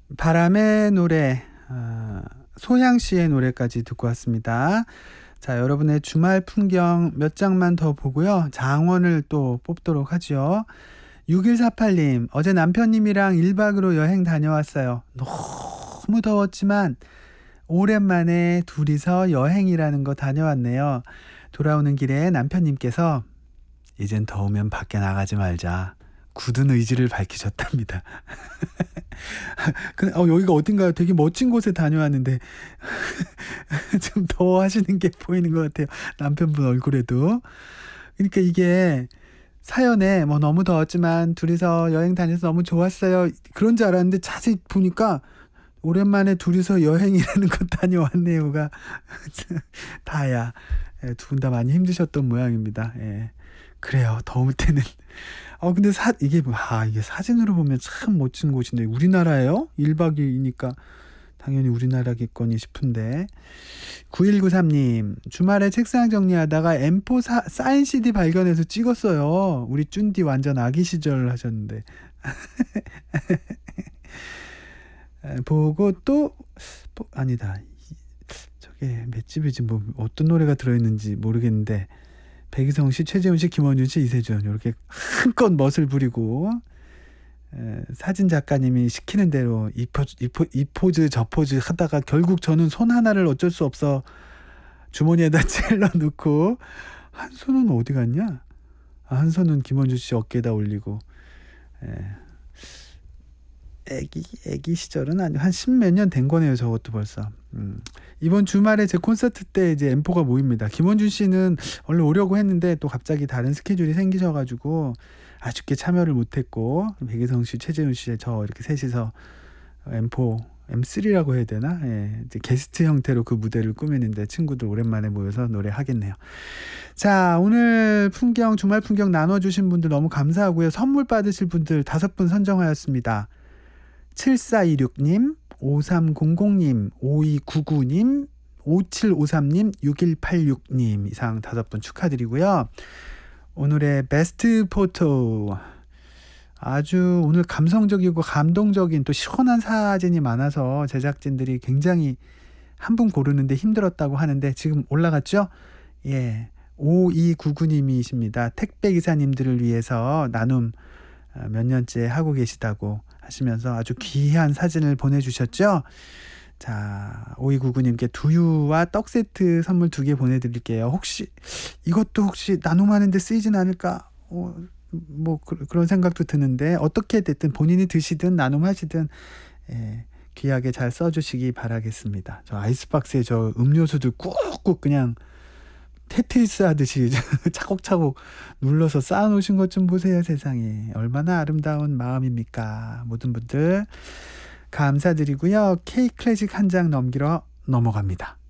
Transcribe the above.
바람의 노래, 소향 씨의 노래까지 듣고 왔습니다. 자, 여러분의 주말 풍경 몇 장만 더 보고요. 장원을 또 뽑도록 하죠. 6148님, 어제 남편님이랑 1박으로 여행 다녀왔어요. 너무 더웠지만 오랜만에 둘이서 여행이라는 거 다녀왔네요. 돌아오는 길에 남편님께서 이젠 더우면 밖에 나가지 말자, 굳은 의지를 밝히셨답니다. 여기가 어딘가요? 되게 멋진 곳에 다녀왔는데 좀 더워하시는 게 보이는 것 같아요. 남편분 얼굴에도. 그러니까 이게 사연에 뭐 너무 더웠지만 둘이서 여행 다녀서 너무 좋았어요, 그런 줄 알았는데 자세히 보니까 오랜만에 둘이서 여행이라는 거 다녀왔네요가 다야. 두 분 다 많이 힘드셨던 모양입니다. 예. 그래요. 더울 때는. 근데 이게 사진으로 보면 참 멋진 곳인데 우리나라예요? 1박 2일이니까 당연히 우리나라겠거니 싶은데. 9193님, 주말에 책상 정리하다가 M4 사인 CD 발견해서 찍었어요. 우리 쭌디 완전 아기 시절 하셨는데. 보고 또 아니다. 저게 맷집이지 뭐 어떤 노래가 들어있는지 모르겠는데 백이성 씨, 최재훈 씨, 김원준 씨, 이세준 이렇게 한껏 멋을 부리고 사진 작가님이 시키는 대로 이 포즈 저 포즈 하다가 결국 저는 손 하나를 어쩔 수 없어 주머니에다 찔러 넣고, 한 손은 어디 갔냐? 한 손은 김원준 씨 어깨에다 올리고. 애기 시절은 아니고 한 십몇 년 된 거네요, 저것도 벌써. 이번 주말에 제 콘서트 때 이제 M4가 모입니다. 김원준 씨는 원래 오려고 했는데 또 갑자기 다른 스케줄이 생기셔가지고 아쉽게 참여를 못했고, 백이성 씨, 최재훈 씨, 저 이렇게 셋이서 M4, M3라고 해야 되나? 예, 이제 게스트 형태로 그 무대를 꾸미는데 친구들 오랜만에 모여서 노래하겠네요. 자, 오늘 주말 풍경 나눠주신 분들 너무 감사하고요. 선물 받으실 분들 5분 선정하였습니다. 7426님, 5300님, 5299님, 5753님, 6186님 이상 5분 축하드리고요. 오늘의 베스트 포토, 아주 오늘 감성적이고 감동적인 또 시원한 사진이 많아서 제작진들이 굉장히 한 분 고르는데 힘들었다고 하는데 지금 올라갔죠? 예, 5299님이십니다. 택배기사님들을 위해서 나눔 몇 년째 하고 계시다고 하시면서 아주 귀한 사진을 보내주셨죠. 자, 5299님께 두유와 떡 세트 선물 2개 보내드릴게요. 이것도 나눔하는데 쓰이진 않을까? 그런 생각도 드는데, 어떻게 됐든 본인이 드시든 나눔하시든 귀하게 잘 써주시기 바라겠습니다. 저 아이스박스에 저 음료수들 꾹꾹 그냥 테트리스 하듯이 차곡차곡 눌러서 쌓아놓으신 것 좀 보세요. 세상에 얼마나 아름다운 마음입니까. 모든 분들 감사드리고요. K 클래식 한 장 넘기러 넘어갑니다.